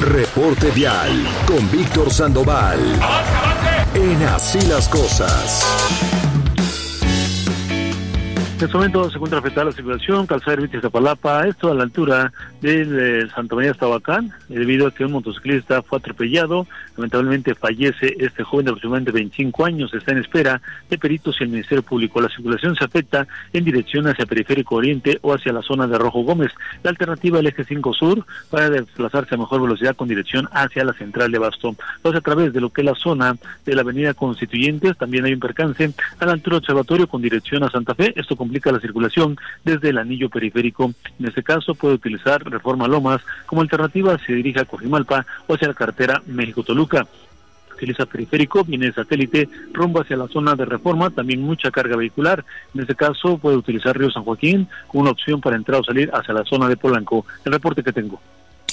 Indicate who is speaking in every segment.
Speaker 1: Reporte Vial con Víctor Sandoval. En Así las Cosas.
Speaker 2: En este momento se encuentra afectada la circulación, calzada Ermita Iztapalapa, esto a la altura del Santa María Estabacán, debido a que un motociclista fue atropellado. Lamentablemente fallece este joven de aproximadamente 25 años, está en espera de peritos y el Ministerio Público. La circulación se afecta en dirección hacia Periférico Oriente o hacia la zona de Rojo Gómez. La alternativa el eje 5 Sur para desplazarse a mejor velocidad con dirección hacia la central de Abasto. Entonces, a través de lo que es la zona de la avenida Constituyentes, también hay un percance a la altura del Observatorio con dirección a Santa Fe. Esto complica la circulación desde el anillo periférico. En este caso puede utilizar Reforma Lomas como alternativa si se dirige a Coajimalpa o hacia la carretera México-Toluca. Utiliza periférico, viene de Satélite rumbo hacia la zona de Reforma, también mucha carga vehicular. En este caso puede utilizar Río San Joaquín como una opción para entrar o salir hacia la zona de Polanco. El reporte que tengo.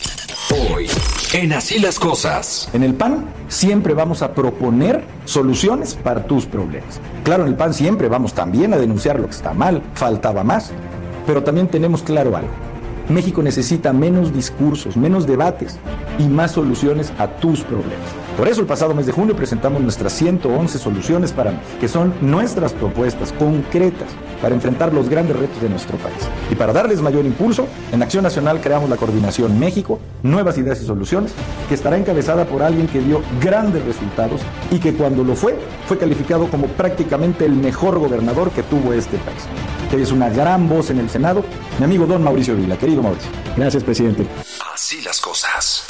Speaker 1: Hoy, en Así las Cosas.
Speaker 3: En el PAN siempre vamos a proponer soluciones para tus problemas. Claro, en el PAN siempre vamos también a denunciar lo que está mal, faltaba más, pero también tenemos claro algo. México necesita menos discursos, menos debates y más soluciones a tus problemas. Por eso el pasado mes de junio presentamos nuestras 111 soluciones para México, que son nuestras propuestas concretas para enfrentar los grandes retos de nuestro país. Y para darles mayor impulso, en Acción Nacional creamos la Coordinación México, Nuevas Ideas y Soluciones, que estará encabezada por alguien que dio grandes resultados y que cuando lo fue calificado como prácticamente el mejor gobernador que tuvo este país. Que es una gran voz en el Senado, mi amigo don Mauricio Vila. Querido Mauricio.
Speaker 4: Gracias, presidente.
Speaker 1: Así las cosas.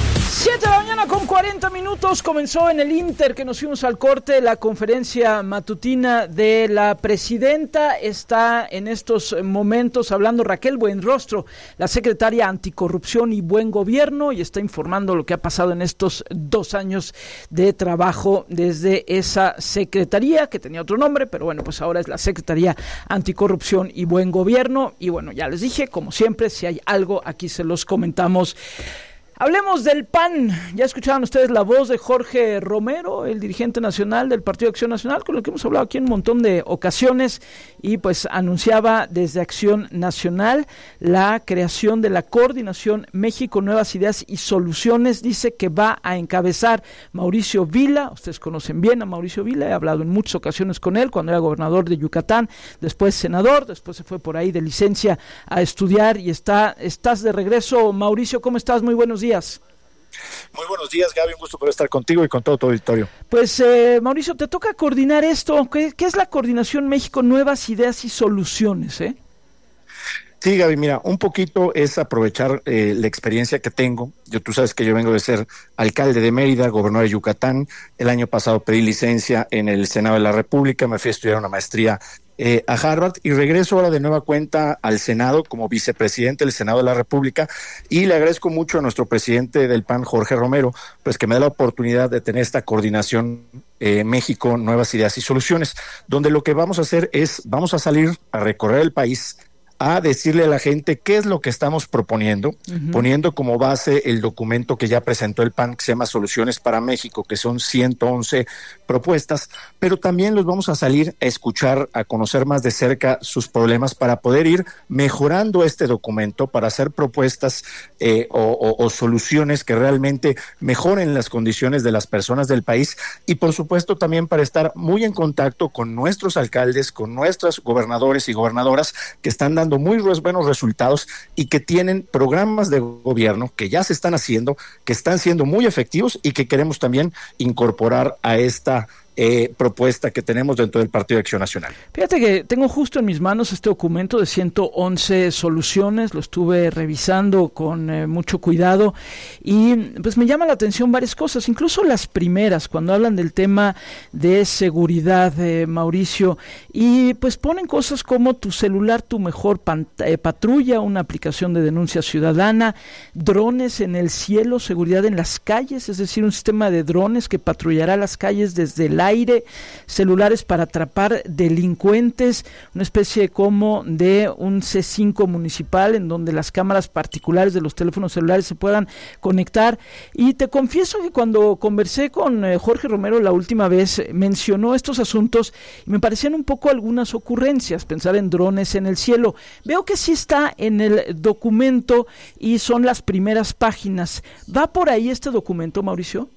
Speaker 5: 7 de la mañana con 40 minutos, comenzó en el Inter que nos fuimos al corte la conferencia matutina de la presidenta. Está en estos momentos hablando Raquel Buenrostro, la secretaria Anticorrupción y Buen Gobierno, y está informando lo que ha pasado en estos 2 años de trabajo desde esa secretaría, que tenía otro nombre, pero bueno, pues ahora es la Secretaría Anticorrupción y Buen Gobierno. Y bueno, ya les dije, como siempre, si hay algo, aquí se los comentamos. Hablemos del PAN. Ya escucharon ustedes la voz de Jorge Romero, el dirigente nacional del Partido Acción Nacional, con el que hemos hablado aquí en un montón de ocasiones, y pues anunciaba desde Acción Nacional la creación de la Coordinación México Nuevas Ideas y Soluciones. Dice que va a encabezar Mauricio Vila. Ustedes conocen bien a Mauricio Vila, he hablado en muchas ocasiones con él, cuando era gobernador de Yucatán, después senador, después se fue por ahí de licencia a estudiar y estás de regreso. Mauricio, ¿cómo estás? Muy buenos días.
Speaker 6: Muy buenos días, Gaby, un gusto poder estar contigo y con todo tu auditorio.
Speaker 5: Pues, Mauricio, te toca coordinar esto. ¿Qué es la Coordinación México Nuevas Ideas y Soluciones,
Speaker 6: Sí, Gaby, mira, un poquito es aprovechar la experiencia que tengo. Tú sabes que yo vengo de ser alcalde de Mérida, gobernador de Yucatán. El año pasado pedí licencia en el Senado de la República, me fui a estudiar una maestría a Harvard y regreso ahora de nueva cuenta al Senado como vicepresidente del Senado de la República, y le agradezco mucho a nuestro presidente del PAN, Jorge Romero, pues que me da la oportunidad de tener esta coordinación México Nuevas Ideas y Soluciones, donde lo que vamos a hacer es, vamos a salir a recorrer el país, a decirle a la gente qué es lo que estamos proponiendo, poniendo como base el documento que ya presentó el PAN, que se llama Soluciones para México, que son 111 propuestas, pero también los vamos a salir a escuchar, a conocer más de cerca sus problemas para poder ir mejorando este documento, para hacer propuestas o soluciones que realmente mejoren las condiciones de las personas del país, y por supuesto también para estar muy en contacto con nuestros alcaldes, con nuestros gobernadores y gobernadoras que están dando muy buenos resultados y que tienen programas de gobierno que ya se están haciendo, que están siendo muy efectivos y que queremos también incorporar a esta propuesta que tenemos dentro del Partido de Acción Nacional.
Speaker 5: Fíjate que tengo justo en mis manos este documento de 111 soluciones, lo estuve revisando con mucho cuidado y pues me llama la atención varias cosas, incluso las primeras, cuando hablan del tema de seguridad, Mauricio, y pues ponen cosas como tu celular, tu mejor patrulla, una aplicación de denuncia ciudadana, drones en el cielo, seguridad en las calles, es decir, un sistema de drones que patrullará las calles desde el aire, celulares para atrapar delincuentes, una especie como de un C5 municipal en donde las cámaras particulares de los teléfonos celulares se puedan conectar. Y te confieso que cuando conversé con Jorge Romero la última vez, mencionó estos asuntos y me parecían un poco algunas ocurrencias, pensar en drones en el cielo. Veo que sí está en el documento y son las primeras páginas. ¿Va por ahí este documento, Mauricio?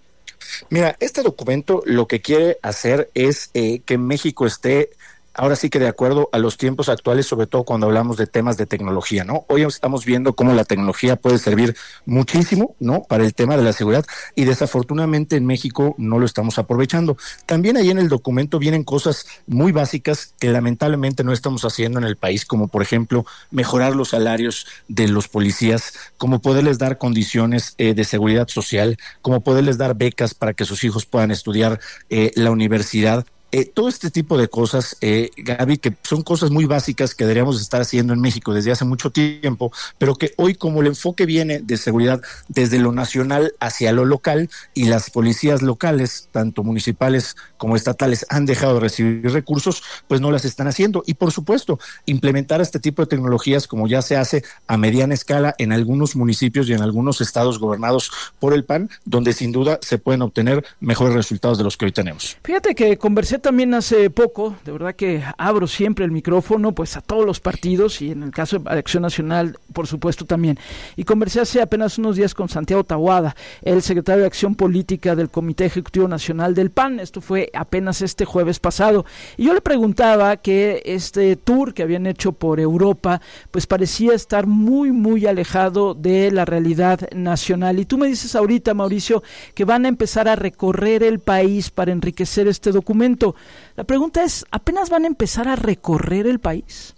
Speaker 6: Mira, este documento lo que quiere hacer es que México esté ahora sí que de acuerdo a los tiempos actuales, sobre todo cuando hablamos de temas de tecnología, ¿no? Hoy estamos viendo cómo la tecnología puede servir muchísimo, ¿no?, para el tema de la seguridad, y desafortunadamente en México no lo estamos aprovechando. También ahí en el documento vienen cosas muy básicas que lamentablemente no estamos haciendo en el país, como por ejemplo mejorar los salarios de los policías, como poderles dar condiciones de seguridad social, como poderles dar becas para que sus hijos puedan estudiar la universidad. Todo este tipo de cosas, Gaby, que son cosas muy básicas que deberíamos estar haciendo en México desde hace mucho tiempo, pero que hoy, como el enfoque viene de seguridad desde lo nacional hacia lo local, y las policías locales, tanto municipales como estatales, han dejado de recibir recursos, pues no las están haciendo. Y por supuesto, implementar este tipo de tecnologías, como ya se hace a mediana escala en algunos municipios y en algunos estados gobernados por el PAN, donde sin duda se pueden obtener mejores resultados de los que hoy tenemos.
Speaker 5: Fíjate que conversé también hace poco, de verdad que abro siempre el micrófono pues a todos los partidos, y en el caso de Acción Nacional por supuesto también, y conversé hace apenas unos días con Santiago Taboada, el secretario de Acción Política del Comité Ejecutivo Nacional del PAN. Esto fue apenas este jueves pasado, y yo le preguntaba que este tour que habían hecho por Europa pues parecía estar muy muy alejado de la realidad nacional, y tú me dices ahorita, Mauricio, que van a empezar a recorrer el país para enriquecer este documento. La pregunta es, ¿apenas van a empezar a recorrer el país?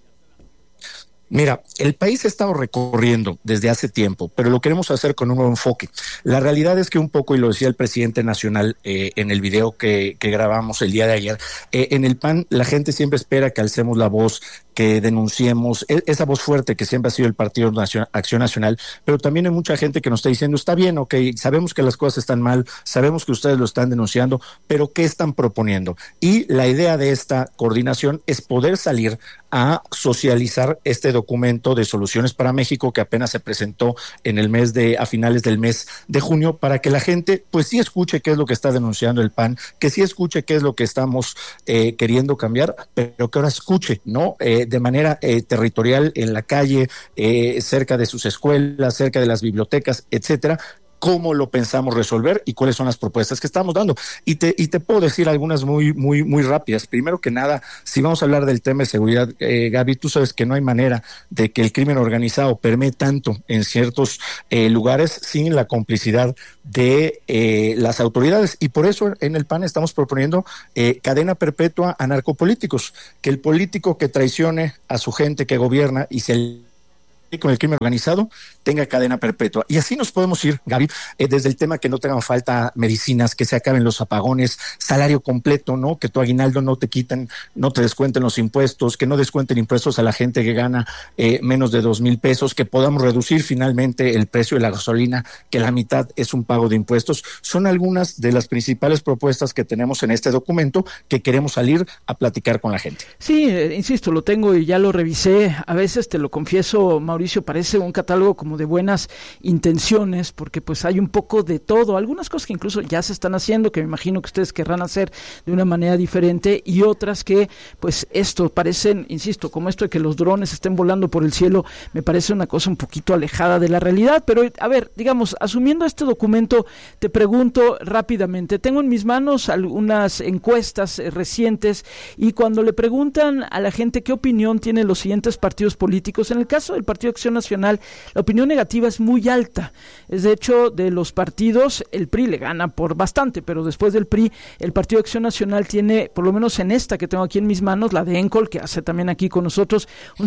Speaker 6: Mira, el país ha estado recorriendo desde hace tiempo, pero lo queremos hacer con un nuevo enfoque. La realidad es que un poco, y lo decía el presidente nacional en el video que grabamos el día de ayer, en el PAN la gente siempre espera que alcemos la voz, que denunciemos, esa voz fuerte que siempre ha sido el Partido Acción Nacional, pero también hay mucha gente que nos está diciendo, está bien, ok, sabemos que las cosas están mal, sabemos que ustedes lo están denunciando, pero ¿qué están proponiendo? Y la idea de esta coordinación es poder salir a socializar este documento de soluciones para México que apenas se presentó a finales del mes de junio, para que la gente pues sí escuche qué es lo que está denunciando el PAN, que sí escuche qué es lo que estamos queriendo cambiar, pero que ahora escuche, ¿no?, de manera territorial, en la calle, cerca de sus escuelas, cerca de las bibliotecas, etcétera, cómo lo pensamos resolver y cuáles son las propuestas que estamos dando. Y te puedo decir algunas muy, muy, muy rápidas. Primero que nada, si vamos a hablar del tema de seguridad, Gaby, tú sabes que no hay manera de que el crimen organizado permee tanto en ciertos lugares sin la complicidad de las autoridades. Y por eso en el PAN estamos proponiendo cadena perpetua a narcopolíticos, que el político que traicione a su gente que gobierna y se con el crimen organizado tenga cadena perpetua. Y así nos podemos ir, Gaby, desde el tema que no tengan falta medicinas, que se acaben los apagones, salario completo, ¿no?, que tu aguinaldo no te quiten, no te descuenten los impuestos, que no descuenten impuestos a la gente que gana menos de 2,000 pesos, que podamos reducir finalmente el precio de la gasolina, que la mitad es un pago de impuestos. Son algunas de las principales propuestas que tenemos en este documento que queremos salir a platicar con la gente.
Speaker 5: Sí, insisto, lo tengo y ya lo revisé. A veces, te lo confieso, Mauricio, parece un catálogo como de buenas intenciones, porque pues hay un poco de todo, algunas cosas que incluso ya se están haciendo, que me imagino que ustedes querrán hacer de una manera diferente, y otras que pues esto parecen, insisto, como esto de que los drones estén volando por el cielo, me parece una cosa un poquito alejada de la realidad. Pero a ver, digamos, asumiendo este documento, te pregunto rápidamente, tengo en mis manos algunas encuestas recientes, y cuando le preguntan a la gente qué opinión tienen los siguientes partidos políticos, en el caso del Partido Acción Nacional, la opinión negativa es muy alta. Es de hecho, de los partidos, el PRI le gana por bastante, pero después del PRI, el Partido Acción Nacional tiene, por lo menos en esta que tengo aquí en mis manos, la de ENCOL, que hace también aquí con nosotros, un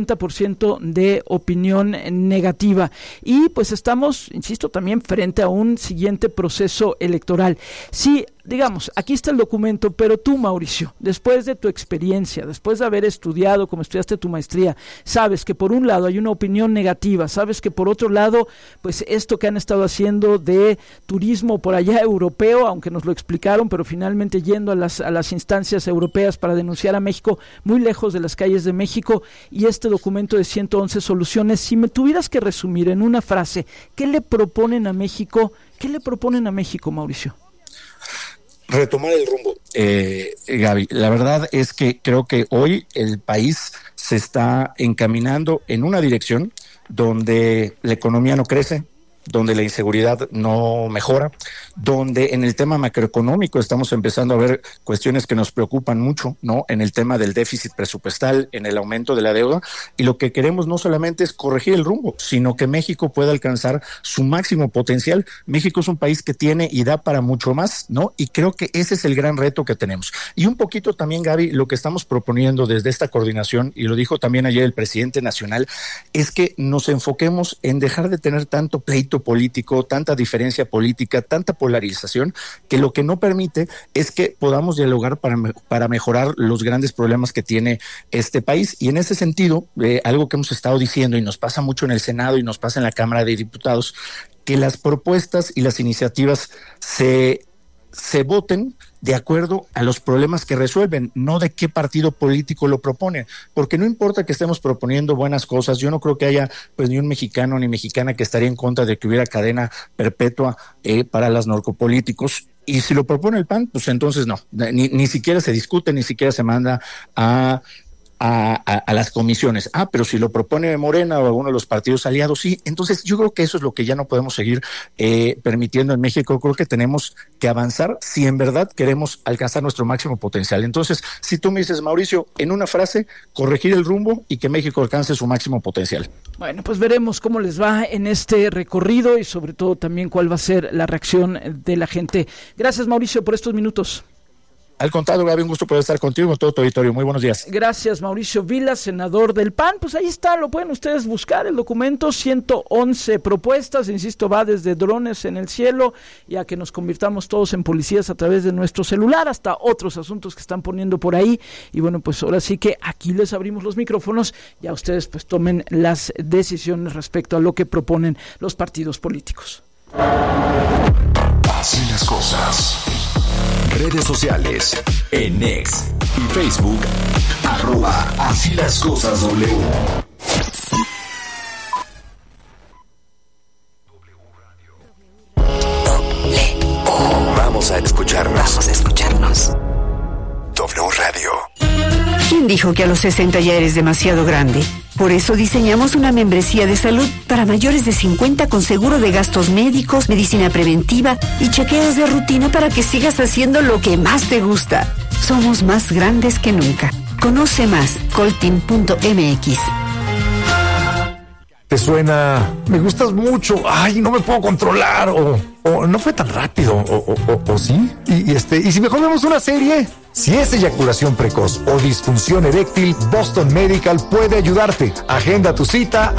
Speaker 5: 50% de opinión negativa. Y pues estamos, insisto, también frente a un siguiente proceso electoral. Si digamos, aquí está el documento, pero tú, Mauricio, después de tu experiencia, después de haber estudiado como estudiaste tu maestría, sabes que por un lado hay una opinión negativa, sabes que por otro lado, pues esto que han estado haciendo de turismo por allá europeo, aunque nos lo explicaron, pero finalmente yendo a las instancias europeas para denunciar a México, muy lejos de las calles de México, y este documento de 111 soluciones. Si me tuvieras que resumir en una frase, ¿qué le proponen a México? ¿Qué le proponen a México, Mauricio?
Speaker 6: Retomar el rumbo, Gaby. La verdad es que creo que hoy el país se está encaminando en una dirección donde la economía no crece, donde la inseguridad no mejora, donde en el tema macroeconómico estamos empezando a ver cuestiones que nos preocupan mucho, ¿no? En el tema del déficit presupuestal, en el aumento de la deuda, y lo que queremos no solamente es corregir el rumbo, sino que México pueda alcanzar su máximo potencial. México es un país que tiene y da para mucho más, ¿no? Y creo que ese es el gran reto que tenemos. Y un poquito también, Gaby, lo que estamos proponiendo desde esta coordinación, y lo dijo también ayer el presidente nacional, es que nos enfoquemos en dejar de tener tanto pleito político, tanta diferencia política, tanta polarización, que lo que no permite es que podamos dialogar para mejorar los grandes problemas que tiene este país. Y en ese sentido, algo que hemos estado diciendo y nos pasa mucho en el Senado y nos pasa en la Cámara de Diputados, que las propuestas y las iniciativas se voten de acuerdo a los problemas que resuelven, no de qué partido político lo propone, porque no importa que estemos proponiendo buenas cosas, yo no creo que haya pues ni un mexicano ni mexicana que estaría en contra de que hubiera cadena perpetua para los narcopolíticos, y si lo propone el PAN, pues entonces no, ni siquiera se discute, ni siquiera se manda a las comisiones. Pero si lo propone Morena o alguno de los partidos aliados, sí. Entonces yo creo que eso es lo que ya no podemos seguir permitiendo en México. Creo que tenemos que avanzar si en verdad queremos alcanzar nuestro máximo potencial. Entonces, si tú me dices, Mauricio, en una frase, corregir el rumbo y que México alcance su máximo potencial.
Speaker 5: Bueno, pues veremos cómo les va en este recorrido y sobre todo también cuál va a ser la reacción de la gente. Gracias, Mauricio, por estos minutos.
Speaker 6: Al contrario, Gaby, un gusto poder estar contigo, con todo tu auditorio. Muy buenos días.
Speaker 5: Gracias, Mauricio Vila, senador del PAN. Pues ahí está, lo pueden ustedes buscar, el documento, 111 propuestas, insisto, va desde drones en el cielo y a que nos convirtamos todos en policías a través de nuestro celular, hasta otros asuntos que están poniendo por ahí. Y bueno, pues ahora sí que aquí les abrimos los micrófonos, ya ustedes pues tomen las decisiones respecto a lo que proponen los partidos políticos.
Speaker 1: Así las cosas. Redes sociales, en X y Facebook, @Así las cosas W. Vamos a escucharnos. W Radio.
Speaker 4: ¿Quién dijo que a los 60 ya eres demasiado grande? Por eso diseñamos una membresía de salud para mayores de 50 con seguro de gastos médicos, medicina preventiva y chequeos de rutina para que sigas haciendo lo que más te gusta. Somos más grandes que nunca. Conoce más, colteam.mx.
Speaker 7: Te suena, me gustas mucho, ay, no me puedo controlar, o no fue tan rápido, o sí, y si mejor vemos una serie. Si es eyaculación precoz o disfunción eréctil, Boston Medical puede ayudarte. Agenda tu cita